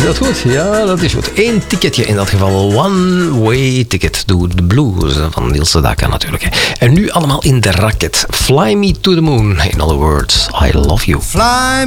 dat goed? Ja, dat is goed. 1 ticketje in dat geval. One way ticket to the blues van Niels Sedaka natuurlijk. En nu allemaal in de raket. Fly me to the moon. In other words, I love you. Fly